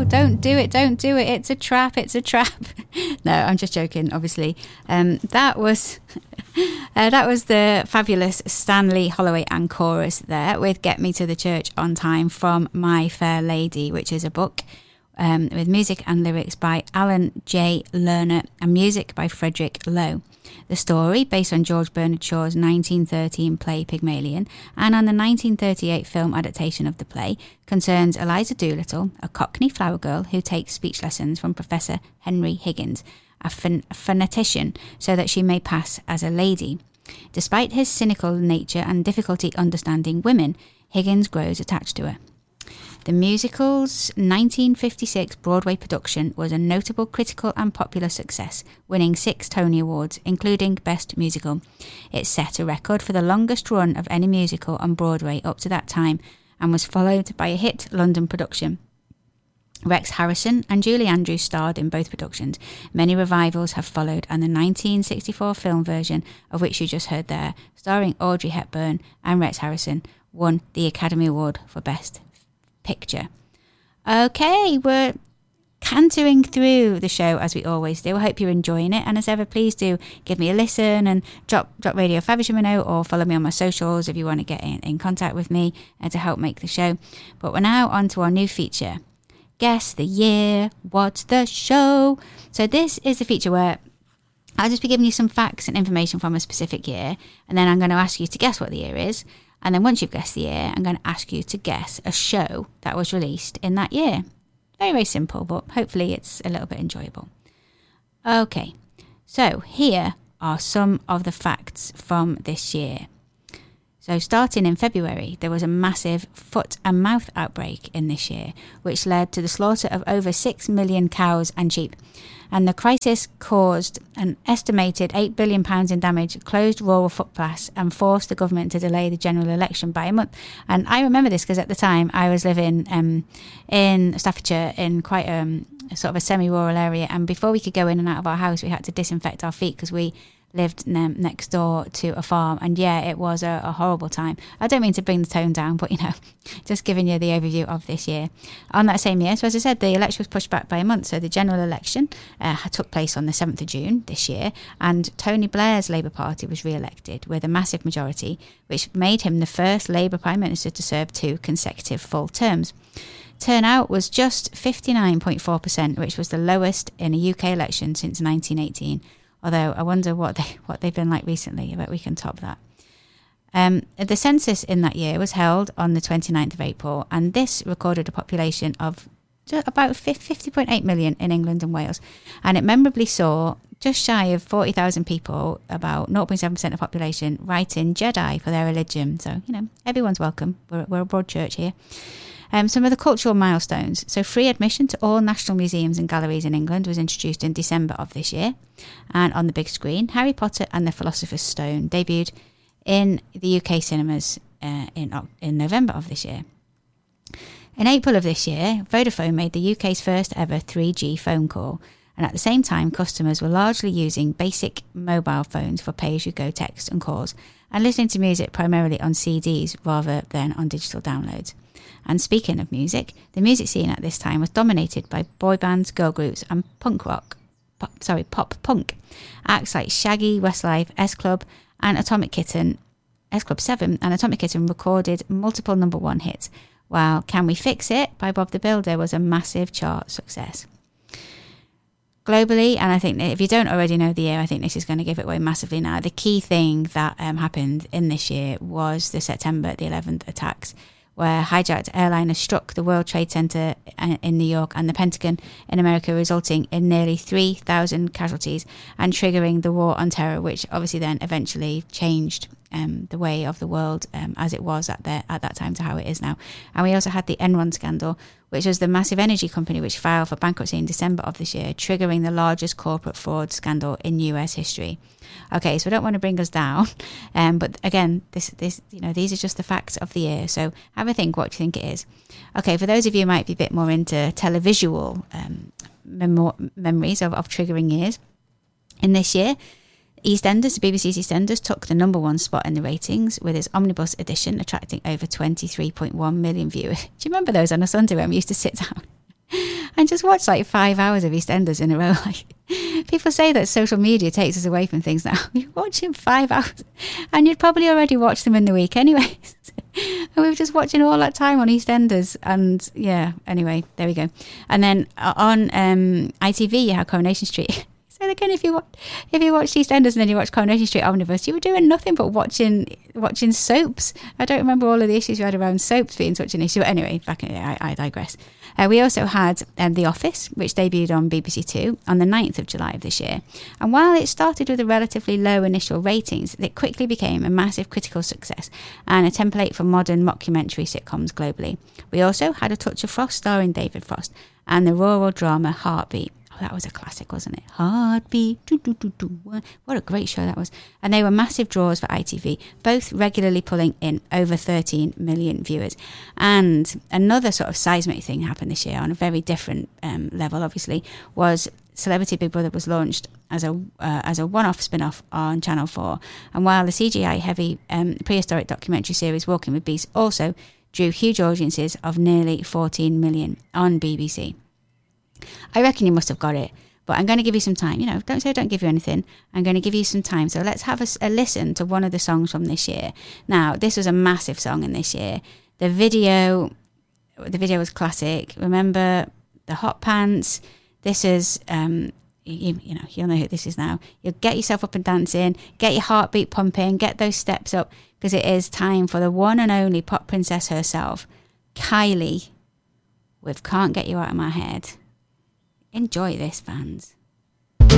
Don't do it. It's a trap. No, I'm just joking, obviously. That was the fabulous Stanley Holloway and chorus there with Get Me to the Church on Time from My Fair Lady, which is a book with music and lyrics by Alan J. Lerner and music by Frederick Lowe. The story, based on George Bernard Shaw's 1913 play Pygmalion and on the 1938 film adaptation of the play, concerns Eliza Doolittle, a Cockney flower girl who takes speech lessons from Professor Henry Higgins, a phonetician, so that she may pass as a lady. Despite his cynical nature and difficulty understanding women, Higgins grows attached to her. The musical's 1956 Broadway production was a notable critical and popular success, winning 6 Tony Awards, including Best Musical. It set a record for the longest run of any musical on Broadway up to that time and was followed by a hit London production. Rex Harrison and Julie Andrews starred in both productions. Many revivals have followed, and the 1964 film version, of which you just heard there, starring Audrey Hepburn and Rex Harrison, won the Academy Award for Best Picture. Okay, we're cantering through the show as we always do. I hope you're enjoying it, and as ever, please do give me a listen and drop Radio Faversham a note, or follow me on my socials if you want to get in contact with me and to help make the show. But we're now on to our new feature, Guess the Year, What's the Show? So this is a feature where I'll just be giving you some facts and information from a specific year, and then I'm going to ask you to guess what the year is. And then once you've guessed the year, I'm going to ask you to guess a show that was released in that year. Very, very simple, but hopefully it's a little bit enjoyable. Okay, so here are some of the facts from this year. So starting in February, there was a massive foot and mouth outbreak in this year, which led to the slaughter of over 6 million cows and sheep. And the crisis caused an estimated £8 billion in damage, closed rural footpaths and forced the government to delay the general election by a month. And I remember this because at the time I was living in Staffordshire in quite sort of a semi-rural area. And before we could go in and out of our house, we had to disinfect our feet because we lived next door to a farm. And yeah, it was a horrible time. I don't mean to bring the tone down, but just giving you the overview of this year. On that same year, so as I said, the election was pushed back by a month. So the general election took place on the 7th of June this year, and Tony Blair's Labour Party was re-elected with a massive majority, which made him the first Labour Prime Minister to serve 2 consecutive full terms. Turnout was just 59.4%, which was the lowest in a UK election since 1918. Although I wonder what they've been like recently. I bet we can top that. The census in that year was held on the 29th of April, and this recorded a population of about 50.8 million in England and Wales. And it memorably saw just shy of 40,000 people, about 0.7% of the population, writing Jedi for their religion. So, everyone's welcome. We're a broad church here. Some of the cultural milestones. So free admission to all national museums and galleries in England was introduced in December of this year. And on the big screen, Harry Potter and the Philosopher's Stone debuted in the UK cinemas in November of this year. In April of this year, Vodafone made the UK's first ever 3G phone call. And at the same time, customers were largely using basic mobile phones for pay-as-you-go text and calls, and listening to music primarily on CDs rather than on digital downloads. And speaking of music, the music scene at this time was dominated by boy bands, girl groups and pop punk. Acts like Shaggy, Westlife, S Club 7 and Atomic Kitten recorded multiple number 1 hits, while Can We Fix It by Bob the Builder was a massive chart success. Globally, and I think if you don't already know the year, I think this is going to give it away massively now. The key thing that happened in this year was the September the 11th attacks, where hijacked airliners struck the World Trade Center in New York and the Pentagon in America, resulting in nearly 3,000 casualties and triggering the War on Terror, which obviously then eventually changed the way of the world as it was at that time to how it is now. And we also had the Enron scandal, which was the massive energy company which filed for bankruptcy in December of this year, triggering the largest corporate fraud scandal in US history. Okay, so I don't want to bring us down, but again, this these are just the facts of the year. So have a think what you think it is. Okay, for those of you who might be a bit more into televisual memories of triggering years, in this year, EastEnders, the BBC's EastEnders, took the number 1 spot in the ratings with its omnibus edition, attracting over 23.1 million viewers. Do you remember those on a Sunday when we used to sit down and just watch like 5 hours of EastEnders in a row. Like, people say that social media takes us away from things now. You're watching 5 hours and you'd probably already watch them in the week anyways. And we were just watching all that time on EastEnders, and yeah, anyway, there we go. And then on ITV you had Coronation Street. So again, if you watch EastEnders and then you watch Coronation Street Omnibus, you were doing nothing but watching soaps. I don't remember all of the issues we had around soaps being such an issue. But anyway, I digress. We also had The Office, which debuted on BBC Two on the 9th of July of this year. And while it started with a relatively low initial ratings, it quickly became a massive critical success and a template for modern mockumentary sitcoms globally. We also had A Touch of Frost starring David Frost and the rural drama Heartbeat. That was a classic, wasn't it? Heartbeat. Doo, doo, doo, doo. What a great show that was. And they were massive draws for ITV, both regularly pulling in over 13 million viewers. And another sort of seismic thing happened this year on a very different level, obviously, was Celebrity Big Brother was launched as a one-off spin-off on Channel 4. And while the CGI-heavy prehistoric documentary series Walking with Beasts also drew huge audiences of nearly 14 million on BBC. I reckon you must have got it, but I'm going to give you some time. You know, don't say I don't give you anything. I'm going to give you some time. So let's have a listen to one of the songs from this year. Now, this was a massive song in this year. The video was classic. Remember the hot pants? This is, you'll know who this is now. You'll get yourself up and dancing, get your heartbeat pumping, get those steps up, because it is time for the one and only pop princess herself, Kylie, with Can't Get You Out of My Head. Enjoy this, fans.